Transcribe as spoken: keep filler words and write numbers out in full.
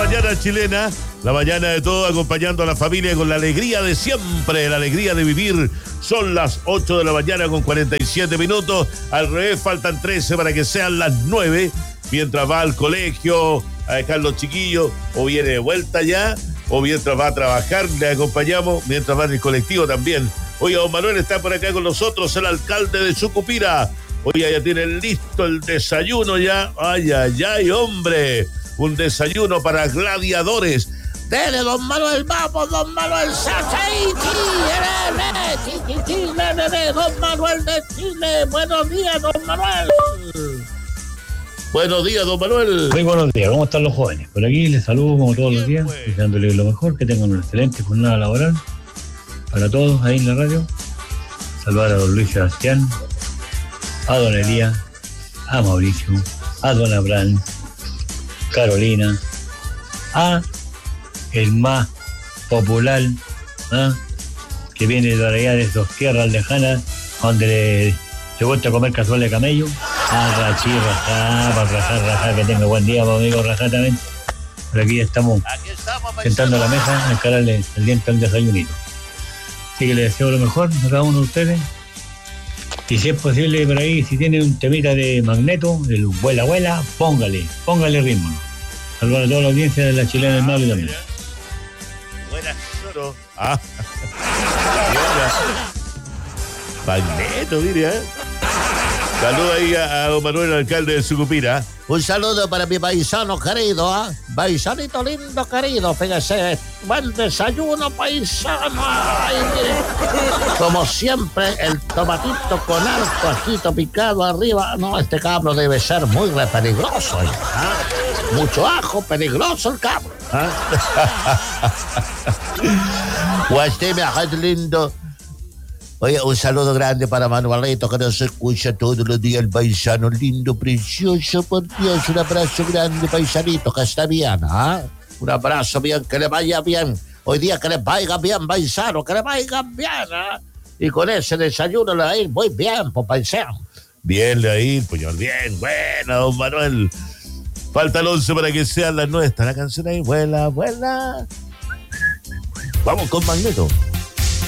mañana chilena, la mañana de todo, acompañando a la familia con la alegría de siempre, la alegría de vivir. Son las ocho de la mañana con cuarenta y siete minutos. Al revés, faltan trece para que sean las nueve. Mientras va al colegio a dejar los chiquillos, o viene de vuelta ya, o mientras va a trabajar, le acompañamos, mientras va en el colectivo también. Oiga, don Manuel está por acá con nosotros, el alcalde de Sucupira. Oiga, ya tienen listo el desayuno ya. Ay, ay, ay, hombre. Un desayuno para gladiadores. Dele, don Manuel, vamos, don Manuel. Don Manuel de Chile. Buenos días, don Manuel. Buenos días, don Manuel. Muy buenos días, ¿cómo están los jóvenes? Por aquí les saludo como todos los días, deseándoles lo mejor, que tengan una excelente jornada laboral para todos ahí en la radio. Saludar a don Luis Sebastián, a don Elías, a Mauricio, a don Abraham, Carolina, a el más popular, ¿eh? que viene de allá de sus tierras lejanas, donde le, le gusta comer cazuela de camello. A Rachí, Rajá, para Rajá, Rajá, que tenga buen día, amigo Rajá también. Por aquí estamos, aquí estamos sentando a la mesa, a encararle el diente al desayunito. Así que les deseo lo mejor a cada uno de ustedes. Y si es posible por ahí, si tienen un temita de Magneto, el vuela, vuela, póngale, póngale ritmo. Saludar a toda la audiencia de la chilena del Maule también. Buenas, Choro. Ah. Magneto, diría, ¿eh? Saludos ahí a, a don Manuel, alcalde de Sucupira. Un saludo para mi paisano querido, ¿eh? Paisanito lindo querido, fíjese. Buen desayuno, paisano. Ay, como siempre, el tomatito con harto ajito picado arriba. No, este cabro debe ser muy re peligroso, ¿eh? Mucho ajo, peligroso el cabro, ¿eh? Guasteme, ajito lindo. Oye, un saludo grande para Manuelito, que nos escucha todos los días, el paisano lindo, precioso, por Dios. Un abrazo grande, paisanito, que está bien, ¿ah? ¿eh? Un abrazo bien, que le vaya bien. Hoy día que le vaya bien, paisano, que le vaya bien, ¿ah? ¿eh? Y con ese desayuno le va a ir muy bien, pues, paisano. Bien, le va a ir, pues, bien, bueno, don Manuel. Falta el once para que sean las nueve. Está la canción ahí, vuela, vuela. Vamos con Magneto.